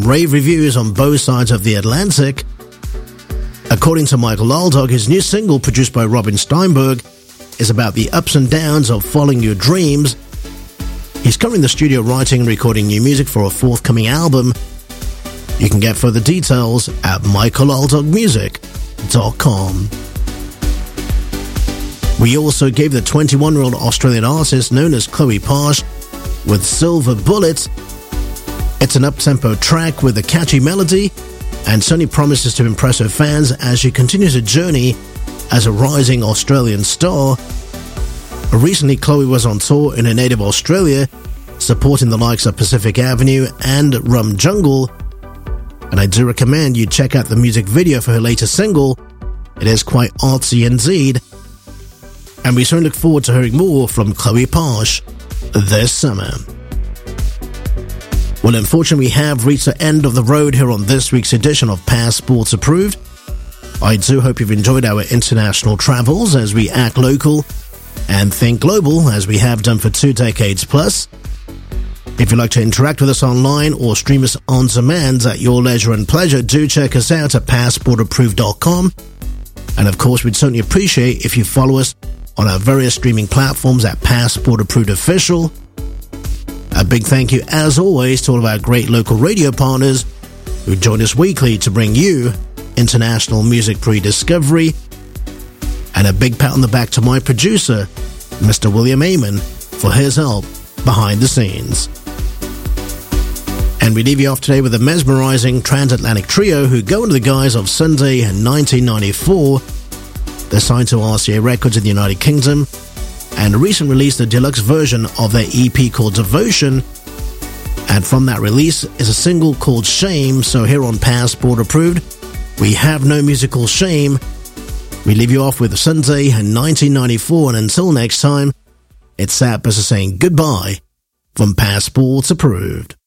rave reviews on both sides of the Atlantic. According to Michael Aldog, his new single, produced by Robin Steinberg, is about the ups and downs of following your dreams. He's currently in the studio writing and recording new music for a forthcoming album. You can get further details at michaelaldogmusic.com. We also gave the 21-year-old Australian artist known as Chloe Parsh with Silver Bullet. It's an up-tempo track with a catchy melody, and Sony promises to impress her fans as she continues her journey as a rising Australian star. Recently, Chloe was on tour in her native Australia, supporting the likes of Pacific Avenue and Rum Jungle, and I do recommend you check out the music video for her latest single. It is quite artsy indeed, and we certainly look forward to hearing more from Chloe Parsh this summer. Well, unfortunately, we have reached the end of the road here on this week's edition of Passports Approved. I do hope you've enjoyed our international travels as we act local and think global, as we have done for 2 decades plus. If you'd like to interact with us online or stream us on demand at your leisure and pleasure, do check us out at passportapproved.com. And of course, we'd certainly appreciate if you follow us on our various streaming platforms at Passport Approved Official. A big thank you, as always, to all of our great local radio partners who join us weekly to bring you international music pre-discovery. And a big pat on the back to my producer, Mr. William Amon, for his help behind the scenes. And we leave you off today with a mesmerizing transatlantic trio who go under the guise of Sunday in 1994. They're signed to RCA Records in the United Kingdom and recently released a deluxe version of their EP called Devotion. And from that release is a single called Shame. So here on Passport Approved, we have no musical shame. We leave you off with Sunday in 1994, and until next time, it's Sap saying goodbye from Passports Approved.